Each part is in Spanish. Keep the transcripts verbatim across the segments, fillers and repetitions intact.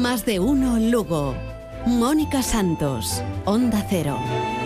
Más de uno Lugo. Mónica Santos, Onda Cero.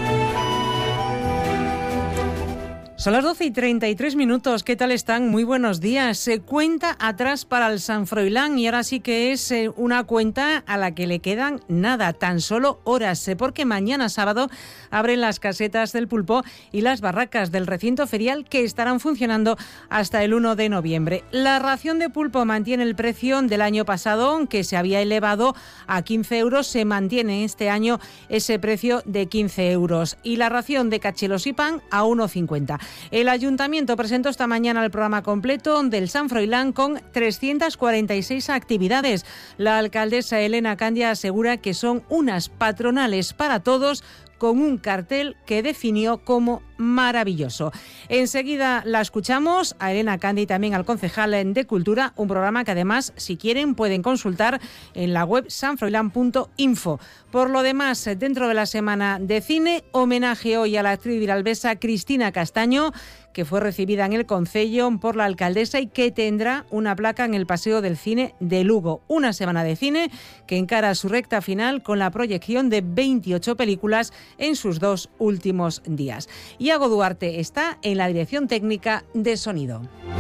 Son las doce y treinta y tres minutos. ¿Qué tal están? Muy buenos días. Se cuenta atrás para el San Froilán y ahora sí que es eh, una cuenta a la que le quedan nada, tan solo horas, eh, porque mañana sábado abren las casetas del pulpo y las barracas del recinto ferial que estarán funcionando hasta el uno de noviembre. La ración de pulpo mantiene el precio del año pasado, aunque se había elevado a quince euros, se mantiene este año ese precio de quince euros. Y la ración de cachelos y pan a uno cincuenta. El Ayuntamiento presentó esta mañana el programa completo del San Froilán con trescientas cuarenta y seis actividades. La alcaldesa Elena Candia asegura que son unas patronales para todos, con un cartel que definió como maravilloso. Enseguida la escuchamos a Elena Candia y también al concejal de Cultura, un programa que además, si quieren, pueden consultar en la web san froilán punto info. Por lo demás, dentro de la semana de cine, homenaje hoy a la actriz viralbesa Cristina Castaño, que fue recibida en el concello por la alcaldesa y que tendrá una placa en el Paseo del Cine de Lugo. Una semana de cine que encara su recta final con la proyección de veintiocho películas en sus dos últimos días. Iago Duarte está en la dirección técnica de sonido.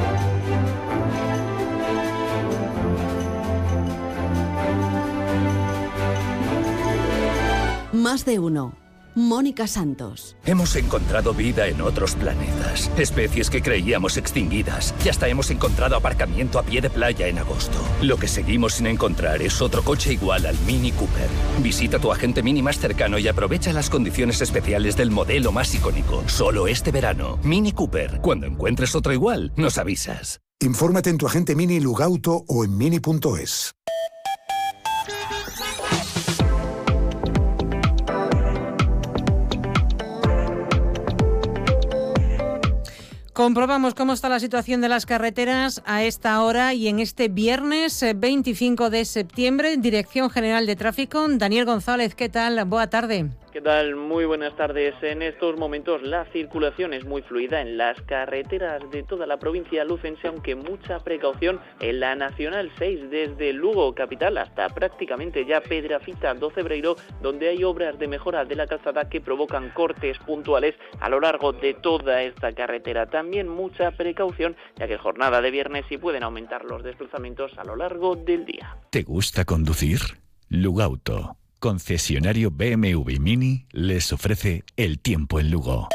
Más de uno. Mónica Santos. Hemos encontrado vida en otros planetas, especies que creíamos extinguidas, y hasta hemos encontrado aparcamiento a pie de playa en agosto. Lo que seguimos sin encontrar es otro coche igual al Mini Cooper. Visita tu agente Mini más cercano y aprovecha las condiciones especiales del modelo más icónico. Solo este verano. Mini Cooper. Cuando encuentres otro igual, nos avisas. Infórmate en tu agente Mini Lugauto o en mini punto es. Comprobamos cómo está la situación de las carreteras a esta hora y en este viernes veinticinco de septiembre. Dirección General de Tráfico, Daniel González, ¿qué tal? Buena tarde. ¿Qué tal? Muy buenas tardes. En estos momentos la circulación es muy fluida en las carreteras de toda la provincia lucense, aunque mucha precaución en la Nacional seis desde Lugo capital hasta prácticamente ya Pedrafita do Cebreiro, donde hay obras de mejora de la calzada que provocan cortes puntuales a lo largo de toda esta carretera. También mucha precaución, ya que jornada de viernes y pueden aumentar los desplazamientos a lo largo del día. ¿Te gusta conducir? Lugauto, concesionario B M W Mini, les ofrece el tiempo en Lugo.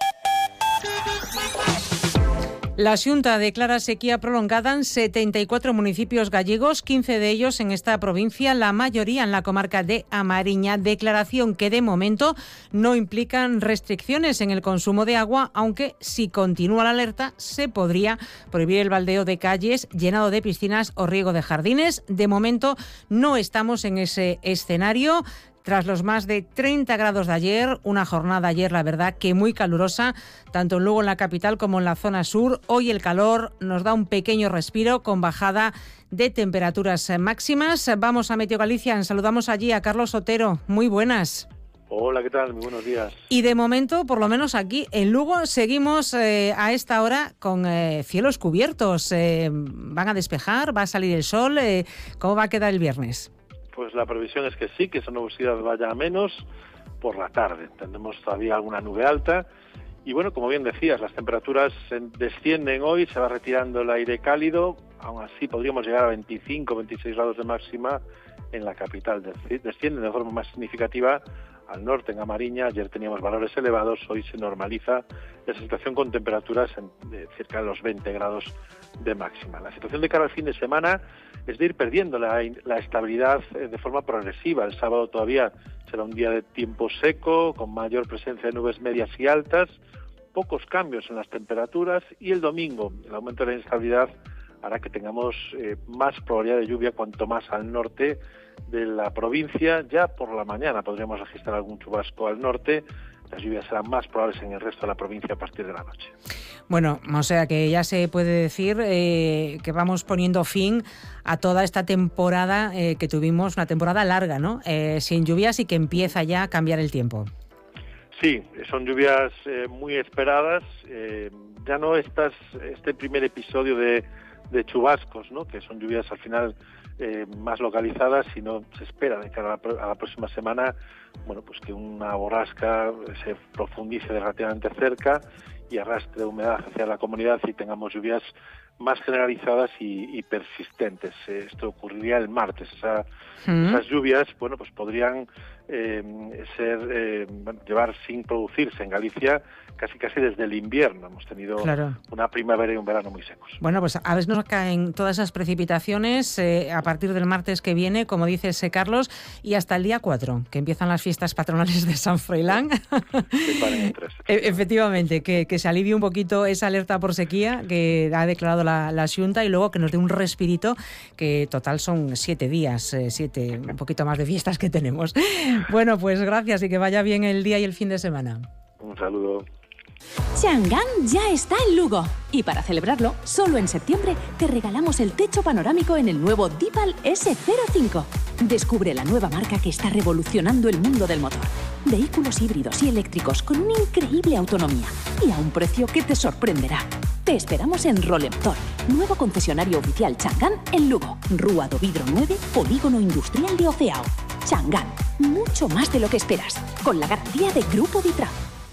La Xunta declara sequía prolongada en setenta y cuatro municipios gallegos, quince de ellos en esta provincia, la mayoría en la comarca de A Mariña. Declaración que de momento no implican restricciones en el consumo de agua, aunque si continúa la alerta se podría prohibir el baldeo de calles, llenado de piscinas o riego de jardines. De momento no estamos en ese escenario. Tras los más de treinta grados de ayer, una jornada ayer, la verdad, que muy calurosa, tanto en Lugo, en la capital, como en la zona sur. Hoy el calor nos da un pequeño respiro con bajada de temperaturas máximas. Vamos a Meteo Galicia, saludamos allí a Carlos Otero. Muy buenas. Hola, ¿qué tal? Muy buenos días. Y de momento, por lo menos aquí en Lugo, seguimos eh, a esta hora con eh, cielos cubiertos. Eh, ¿Van a despejar? ¿Va a salir el sol? Eh, ¿Cómo va a quedar el viernes? Pues la previsión es que sí, que esa nubosidad vaya a menos por la tarde. Tendremos todavía alguna nube alta. Y bueno, como bien decías, las temperaturas descienden hoy, se va retirando el aire cálido. Aún así podríamos llegar a veinticinco, veintiséis grados de máxima en la capital. Descienden de forma más significativa al norte, en Amariña. Ayer teníamos valores elevados, hoy se normaliza esa situación con temperaturas en, de cerca de los veinte grados de máxima. La situación de cara al fin de semana es de ir perdiendo la, la estabilidad de forma progresiva. El sábado todavía será un día de tiempo seco, con mayor presencia de nubes medias y altas, pocos cambios en las temperaturas, y el domingo el aumento de la inestabilidad hará que tengamos eh, más probabilidad de lluvia cuanto más al norte de la provincia. Ya por la mañana podríamos registrar algún chubasco al norte. Las lluvias serán más probables en el resto de la provincia a partir de la noche. Bueno, o sea que ya se puede decir eh, que vamos poniendo fin a toda esta temporada eh, que tuvimos, una temporada larga, ¿no? Eh, sin lluvias y que empieza ya a cambiar el tiempo. Sí, son lluvias eh, muy esperadas. Eh, ya no estas, este primer episodio de, de chubascos, ¿no? Que son lluvias al final eh, más localizadas, sino se espera de cara a la, a la próxima semana, bueno, pues que una borrasca se profundice relativamente cerca y arrastre humedad hacia la comunidad y tengamos lluvias más generalizadas y, y persistentes. Eh, esto ocurriría el martes. Esa, ¿Mm? Esas lluvias, bueno, pues podrían eh, ser eh, llevar sin producirse en Galicia casi casi desde el invierno. Hemos tenido claro. una primavera y un verano muy secos. Bueno, pues a veces nos caen todas esas precipitaciones eh, a partir del martes que viene, como dices, eh, Carlos, y hasta el día cuatro, que empiezan las fiestas patronales de San Froilán. Efectivamente, que, que se alivie un poquito esa alerta por sequía que ha declarado la, la Xunta y luego que nos dé un respirito, que total son siete días, eh, siete, un poquito más de fiestas que tenemos. Bueno, pues gracias y que vaya bien el día y el fin de semana. Un saludo. Chang'an ya está en Lugo y para celebrarlo, solo en septiembre te regalamos el techo panorámico en el nuevo Deepal ese cero cinco. Descubre la nueva marca que está revolucionando el mundo del motor. Vehículos híbridos y eléctricos con una increíble autonomía y a un precio que te sorprenderá. Te esperamos en Rolemtor, nuevo concesionario oficial Chang'an en Lugo. Rúa do Vidro nueve, Polígono Industrial de Oceao. Chang'an, mucho más de lo que esperas, con la garantía de Grupo Vitra.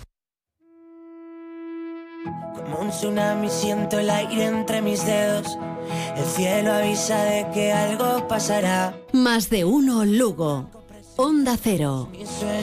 Como un tsunami siento el aire entre mis dedos. El cielo avisa de que algo pasará. Más de uno Lugo. Onda Cero.